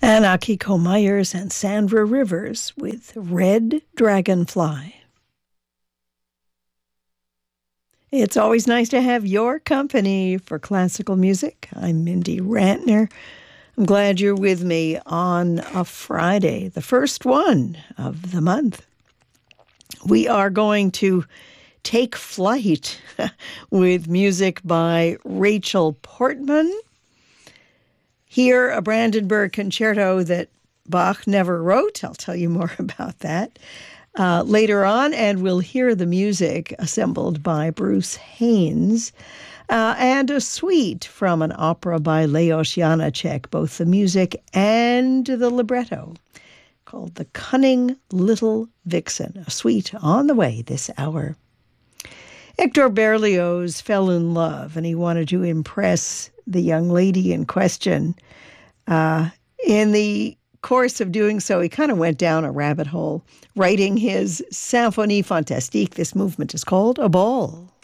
And Akiko Myers and Sandra Rivers with Red Dragonfly. It's always nice to have your company for classical music. I'm Mindy Rantner. I'm glad you're with me on a Friday, the first one of the month. We are going to take flight with music by Rachel Portman. Hear a Brandenburg concerto that Bach never wrote. I'll tell you more about that later on. And we'll hear the music assembled by Bruce Haynes and a suite from an opera by Leos Janáček, both the music and the libretto, called The Cunning Little Vixen, a suite on the way this hour. Hector Berlioz fell in love, and he wanted to impress the young lady in question. In the course of doing so, he kind of went down a rabbit hole, writing his Symphonie Fantastique. This movement is called A Ball.